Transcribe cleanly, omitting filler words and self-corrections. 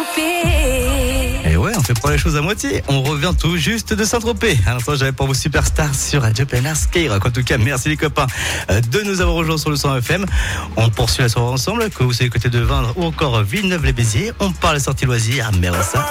Saint-Tropez. Et ouais, on fait pas les choses à moitié. On revient tout juste de Saint-Tropez. À l'instant, j'avais pour vous Superstar sur Radio PNR Skyrock. En tout cas, merci les copains de nous avoir rejoints sur le 100 FM. On poursuit la soirée ensemble, que vous soyez côté de Vindre ou encore Villeneuve-les-Béziers. On parle sortie loisirs, mais ça.